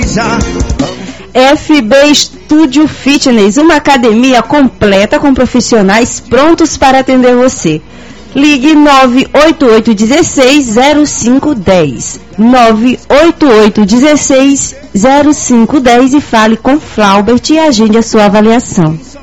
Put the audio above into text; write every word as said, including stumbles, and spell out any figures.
F B Studio Fitness, uma academia completa com profissionais prontos para atender você. Ligue nove oito oito um seis zero cinco um zero, nove oito oito um seis zero cinco um zero e fale com Flaubert e agende a sua avaliação.